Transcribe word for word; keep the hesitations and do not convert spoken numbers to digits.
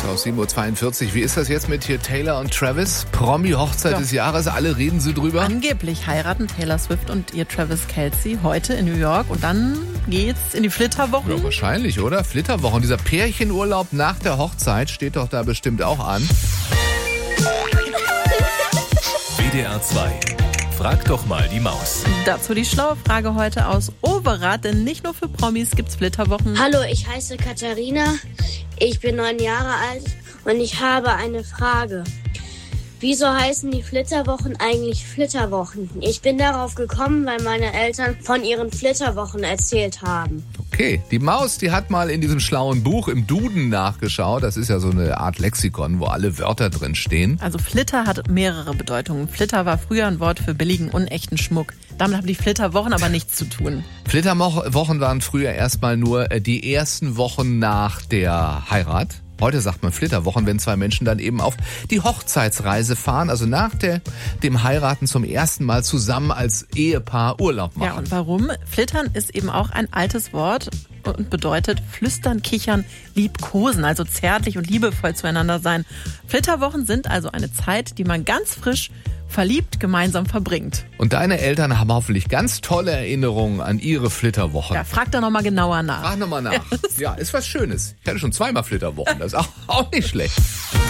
aus sieben Uhr zweiundvierzig. Wie ist das jetzt mit hier Taylor und Travis? Promi-Hochzeit Ja. des Jahres, alle reden sie drüber. Angeblich heiraten Taylor Swift und ihr Travis Kelce heute in New York und dann geht's in die Flitterwochen. Ja, wahrscheinlich, oder? Flitterwochen, dieser Pärchenurlaub nach der Hochzeit steht doch da bestimmt auch an. W D R zwei. Frag doch mal die Maus. Dazu die schlaue Frage heute aus Overath, denn nicht nur für Promis gibt's Flitterwochen. Hallo, ich heiße Katharina, ich bin neun Jahre alt und ich habe eine Frage. Wieso heißen die Flitterwochen eigentlich Flitterwochen? Ich bin darauf gekommen, weil meine Eltern von ihren Flitterwochen erzählt haben. Okay, die Maus, die hat mal in diesem schlauen Buch im Duden nachgeschaut. Das ist ja so eine Art Lexikon, wo alle Wörter drin stehen. Also Flitter hat mehrere Bedeutungen. Flitter war früher ein Wort für billigen, unechten Schmuck. Damit haben die Flitterwochen aber nichts zu tun. Flitterwochen waren früher erstmal nur die ersten Wochen nach der Heirat. Heute sagt man Flitterwochen, wenn zwei Menschen dann eben auf die Hochzeitsreise fahren, also nach der, dem Heiraten zum ersten Mal zusammen als Ehepaar Urlaub machen. Ja, und warum? Flittern ist eben auch ein altes Wort und bedeutet flüstern, kichern, liebkosen, also zärtlich und liebevoll zueinander sein. Flitterwochen sind also eine Zeit, die man ganz frisch verliebt gemeinsam verbringt. Und deine Eltern haben hoffentlich ganz tolle Erinnerungen an ihre Flitterwochen. Ja, frag da nochmal genauer nach. Frag nochmal nach. Ja, ist was Schönes. Ich hatte schon zweimal Flitterwochen, das ist auch, auch nicht schlecht.